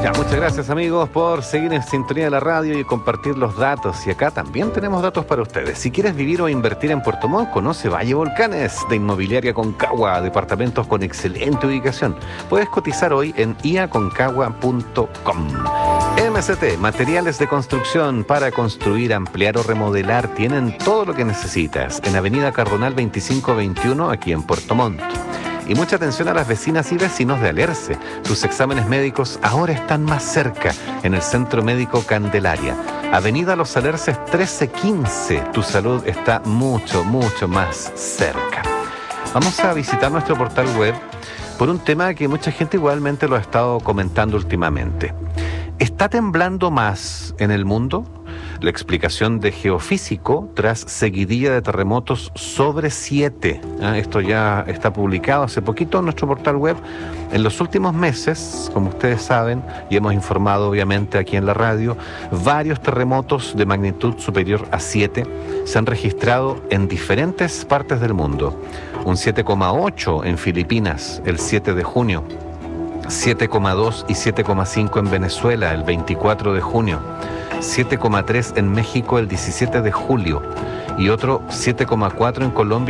Ya, muchas gracias amigos por seguir en sintonía de la radio y compartir los datos. Y acá también tenemos datos para ustedes. Si quieres vivir o invertir en Puerto Montt, conoce Valle Volcanes de Inmobiliaria Concagua, departamentos con excelente ubicación. Puedes cotizar hoy en iaconcagua.com. MST, materiales de construcción para construir, ampliar o remodelar, tienen todo lo que necesitas en Avenida Cardonal 2521, aquí en Puerto Montt. Y mucha atención a las vecinas y vecinos de Alerce. Tus exámenes médicos ahora están más cerca, en el Centro Médico Candelaria. Avenida Los Alerces 1315. Tu salud está mucho, mucho más cerca. Vamos a visitar nuestro portal web por un tema que mucha gente igualmente lo ha estado comentando últimamente. ¿Está temblando más en el mundo? La explicación de Geofísico tras seguidilla de terremotos sobre 7. Esto ya está publicado hace poquito en nuestro portal web. En los últimos meses, como ustedes saben, y hemos informado obviamente aquí en la radio, varios terremotos de magnitud superior a 7 se han registrado en diferentes partes del mundo. Un 7,8 en Filipinas el 7 de junio. 7,2 y 7,5 en Venezuela el 24 de junio. 7,3 en México el 17 de julio y otro 7,4 en Colombia